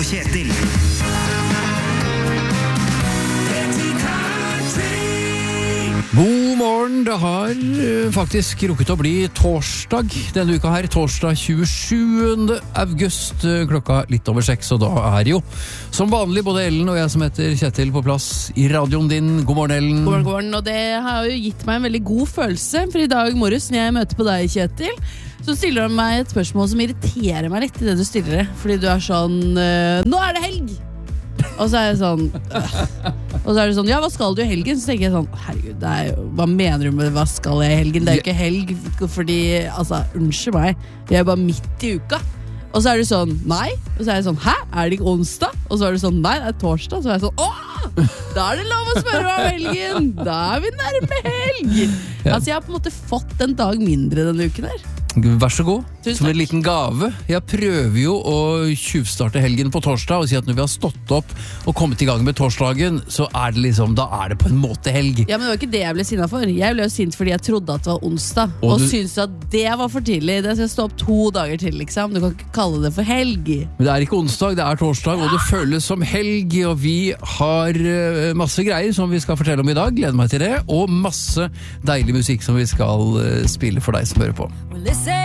Kjetil. God morgen, det har faktisk rukket å bli torsdag denne uka her, torsdag 27. august, klokka litt over 6, og da er jo som vanlig både Ellen og jeg som heter Kjetil på plass i radioen din. God morgen, Ellen. God morgen, og det har jo gitt meg en veldig god følelse, for i dag morges når jeg møter på deg, Kjetil, så stiller du meg et spørsmål som irriterer meg litt i det du stiller det, fordi du er sånn, nå er det helg! Og så er jeg sånn og så er det sånn, ja, hva skal du i helgen? Så tenker jeg sånn, herregud, hva mener du med hva skal jeg i helgen? Det er jo ikke helg, fordi, altså, unnskyld meg, jeg er bare midt i uka. Og så er det sånn, nei. Og så er jeg sånn, hæ? Er det ikke onsdag? Og så er det sånn, nei, det er torsdag. Så er jeg sånn, åh! Da er det lov å spørre om helgen! Da er vi nærme helg! Altså, jeg har på en måte fått en dag mindre denne uken her. Vær så god, Tusen som en takk. liten gave. Jeg prøver jo å tjuvstarte helgen på torsdag og si at når vi har stått opp og kommet i gang med torsdagen, så er det liksom, da er det på en måte helg. Ja, men det var ikke det jeg ble sinnet for. Jeg ble jo sint fordi jeg trodde at det var onsdag, Og og du- syntes at det var for tidlig. Det skal stå opp 2 dager til, liksom. Du kan ikke kalle det for helg. Men det er ikke onsdag, det er torsdag, og det føles som helg, og vi har masse greier som vi skal fortelle om i dag, gleder meg til det, og masse deilig musikk som vi skal spille for deg som hører på.